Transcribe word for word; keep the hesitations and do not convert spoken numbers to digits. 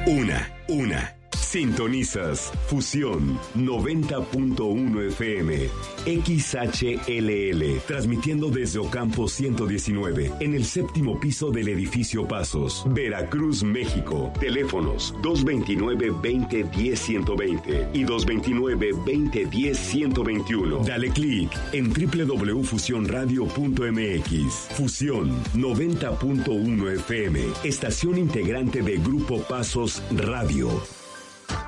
Una, una. Sintonizas Fusión noventa punto uno F M, X H L L, transmitiendo desde Ocampo ciento diecinueve, en el séptimo piso del edificio Pasos, Veracruz, México. Teléfonos dos veintinueve, veinte, diez, ciento veinte y dos veintinueve, veinte, diez, ciento veintiuno. Dale clic en doble u doble u doble u punto fusión radio punto m x. Fusión noventa punto uno F M, estación integrante de Grupo Pasos Radio.